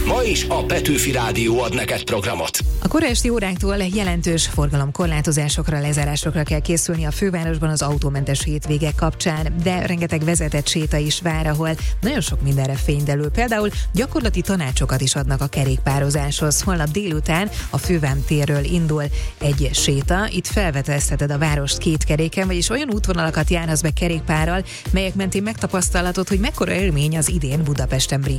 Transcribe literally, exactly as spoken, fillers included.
Ma is a Petőfi Rádió ad neked programot. A kora esti óráktól jelentős forgalomkorlátozásokra, lezárásokra kell készülni a fővárosban az autómentes hétvége kapcsán, de rengeteg vezetett séta is vár, ahol nagyon sok mindenre fényderül. Például gyakorlati tanácsokat is adnak a kerékpározáshoz. Holnap délután a Fővám térről indul egy séta. Itt felvetezheted a várost két keréken, vagyis olyan útvonalakat járhatsz be kerékpárral, melyek mentén megtapasztalhatod, hogy mekkora élmény az idén Budapesten